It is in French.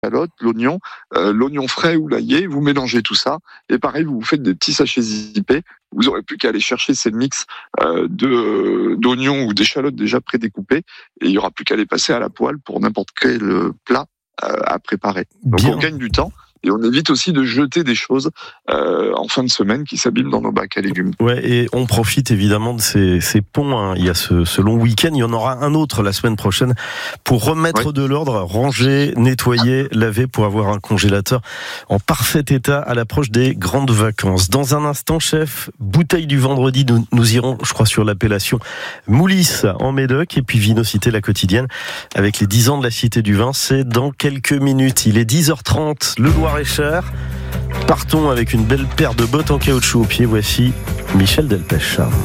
l'échalote, l'oignon frais ou l'ail, vous mélangez tout ça, et pareil, vous faites des petits sachets zippés. Vous aurez plus qu'à aller chercher ces mix d'oignons ou d'échalotes déjà prédécoupés, et il y aura plus qu'à les passer à la poêle pour n'importe quel plat à préparer. Donc Bien. on gagne du temps. Et on évite aussi de jeter des choses en fin de semaine qui s'abîment dans nos bacs à légumes. Ouais, et on profite évidemment de ces ponts. Hein. Il y a ce long week-end. Il y en aura un autre la semaine prochaine pour remettre de l'ordre, ranger, nettoyer, laver pour avoir un congélateur en parfait état à l'approche des grandes vacances. Dans un instant, chef, bouteille du vendredi. Nous irons, je crois, sur l'appellation Moulis en Médoc et puis Vinocité la quotidienne avec les 10 ans de la Cité du Vin. C'est dans quelques minutes. Il est 10h30. Le Loir-et-Cher. Partons avec une belle paire de bottes en caoutchouc au pied. Voici Michel Delpech.